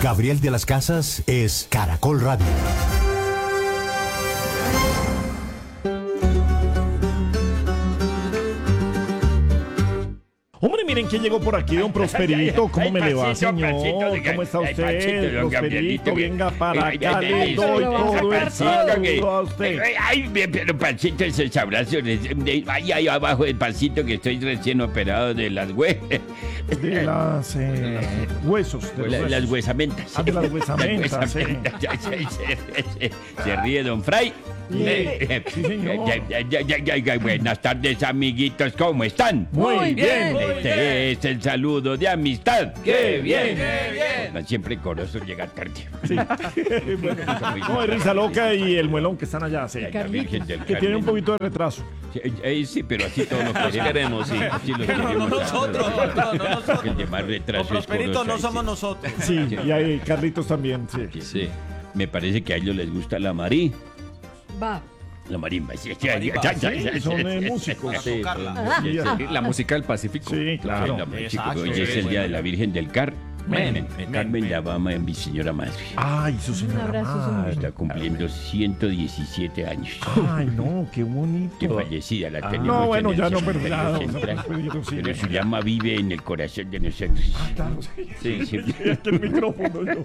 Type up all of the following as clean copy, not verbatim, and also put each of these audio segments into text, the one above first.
Gabriel de las Casas es Caracol Radio. Hombre, miren quién llegó por aquí, don Prosperito. ¿Cómo me le va, señor? ¿Cómo está usted, Prosperito? Venga para acá, le doy todo el saludo a usted. Ay, pero pancito, esos abrazos. Ay, ahí abajo del pancito que estoy recién operado de las De las huesos. Las huesamentas. Ah, de las huesamentas, sí. Se ríe don Fray. Sí, señor. Buenas tardes, amiguitos, ¿cómo están? Muy bien. Este es el saludo de amistad. ¡Qué bien! Siempre coroso llegar tarde. Sí. Bueno, no, es Risa Loca y el Muelón que están allá, sí. La Virgen del Que tiene un poquito de retraso. Sí, pero así todos los queremos, sí. Así los queremos. No nosotros. El de más retraso es Prosperito Corozo, no sí. somos nosotros. Sí, y ahí Carlitos también, sí. Sí. Me parece que a ellos les gusta la marí. Va. La marimba, sí. Sí, son músicos. Sí, La música del Pacífico. Sí, claro. Hoy es el día de la Virgen del Carmen, la mamá de mi señora madre. Ay, su señora abrazo, madre. Está cumpliendo 117 años. Ay, no, qué bonito. Que fallecida la teníamos. No, bueno, en el ya no, centro pero ya, no, central. pero Pero su llama vive en el corazón de nosotros. Claro, sí. Sí, sí. Aquí el micrófono, yo.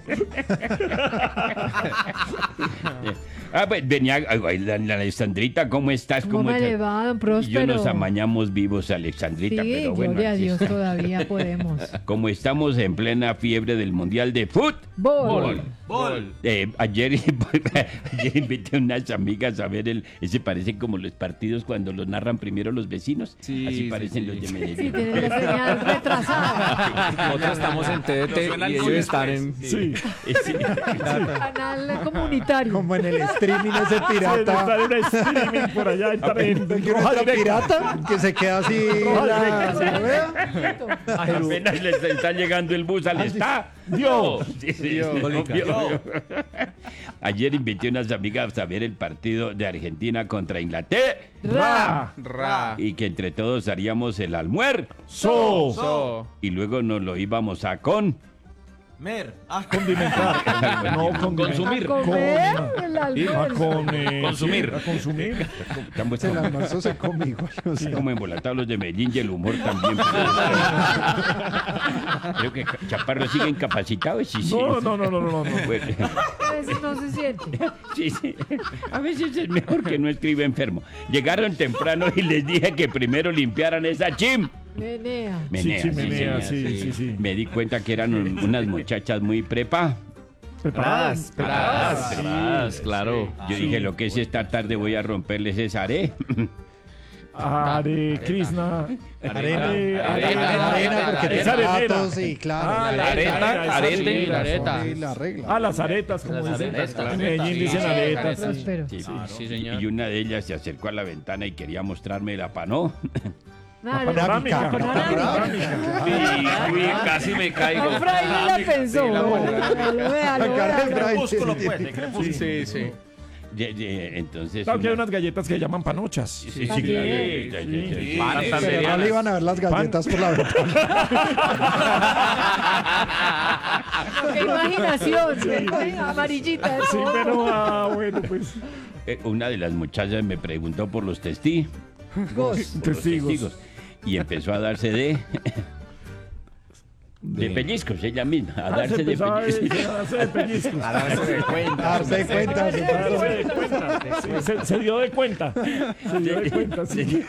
Pues venía, la Alexandrita, ¿cómo estás? ¿Cómo me le va, don Próspero? Y yo nos amañamos vivos, Alexandrita, Sí, pero bueno. gloria a así Dios, es. todavía podemos. Como estamos en plena fiebre del Mundial de Fútbol. Ayer invité a unas amigas a ver ese parece como los partidos cuando los narran primero los vecinos. Sí, así sí, parecen sí. los de Medellín. Sí, tienen la señal retrasada. Nosotros estamos en TDT y ellos están en... Sí. Canal comunitario. Como en el streaming ese pirata. Estar en streaming por allá, estar en roja directa. Pirata que se queda así. Apenas les está llegando el bus al estadio. Ayer invité a unas amigas a ver el partido de Argentina contra Inglaterra. Y que entre todos haríamos el almuerzo. Y luego nos lo íbamos a Condimentar. No, consumir. Consumir. El almuerzo se come igual. O sea. como embolatados los de Medellín y el humor también. Creo que Chaparro sigue incapacitado. Sí. No. Bueno, A veces no se siente. sí. A veces es mejor que no escriba enfermo. Llegaron temprano y les dije que primero limpiaran esa Menea. Menea, sí. Me di cuenta que eran unas muchachas muy Preparadas. Claro. Yo dije, lo que es esta tarde voy a romperles esa Hare Krishna. Arena, porque Es tiene arenera. datos y claro. la areta, arete y la areta. Y la regla. Las aretas, como dicen. aretas. En Medellín dicen aretas. sí. Próspero. Sí, señor. Y una de ellas se acercó a la ventana y quería mostrarme la panó. Panorámica. Uy, casi me caigo. Don Fray no la pensó. Véalo. Crepúsculo, pues. Sí. Entonces. Claro que hay unas galletas que llaman panochas. Sí, También. claro. Pero no le iban a ver las galletas por la ventana. Qué imaginación. Amarillita. Sí, pero bueno, pues. Una de las muchachas me preguntó por los testigos. Y empezó a darse de pellizcos ella misma, a darse de pellizcos. A darse de cuenta. Se dio de cuenta. Sí.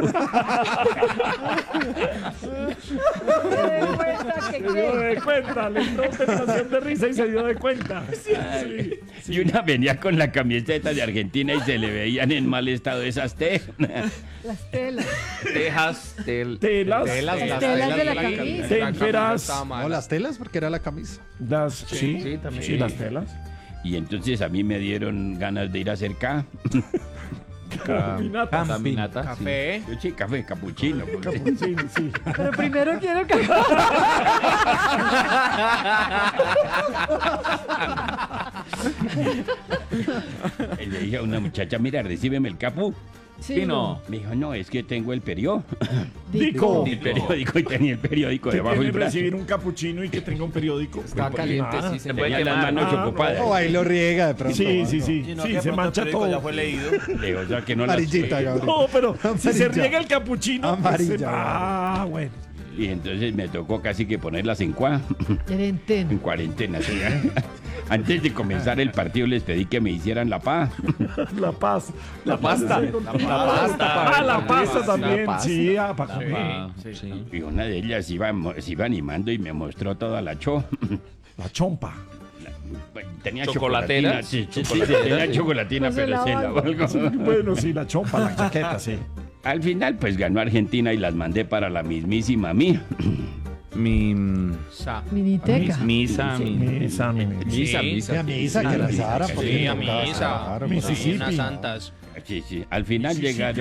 Se dio de cuenta. Le entró tentación de risa y se dio de cuenta. Sí. Y una venía con la camiseta de Argentina y se le veían en mal estado esas Las telas. Telas de la camisa. Témperas. No, las telas porque era la camisa. Sí, también. Sí, las telas. Y entonces a mí me dieron ganas de ir a hacer Caminata. Café. Sí, café, capuchino. Sí. Pero primero quiero que... Y le dije a una muchacha, mira, recíbeme el capu. Sí, no. Me dijo, no, es que tengo el periódico. Dico. El periódico y tenía el periódico Que debajo tiene del brazo. recibir un capuchino y que tenga un periódico. Está caliente, sí, se puede Tenía las quemar. manos ocupadas. O ahí lo riega de pronto. Sí, sí, ¿no? sí. Y no, Sí, que de se pronto mancha el periódico todo. Ya fue leído. O sea, que no las- Amarillita, Gabriel. No, pero si se Amarilla. riega el capuchino. pues, Amarilla. Ah, bueno. Y entonces me tocó casi que ponerlas en Cuarentena. cuarentena. ¿Sí? Antes de comenzar el partido les pedí que me hicieran la paz. La paz. La pasta. La pasta. Ah, la pasta también. pasta. Sí, para comer. Sí. Y una de ellas se iba animando y me mostró toda la La chompa. Tenía ¿Chocolateras? chocolatina. Sí, ¿Chocolateras? tenía Sí. chocolatina, No se pero la se la valgo. valgo. Bueno, sí, la chompa, la chaqueta, sí. Al final, pues ganó Argentina y las mandé para la mismísima mí. Miniteca. Misa. Misa, mi- Misa. Sí, a misa, que rezara. Sí, porque a tocaba misa. rezar, Mississippi. Unas santas. Sí, sí. Al final llegaron.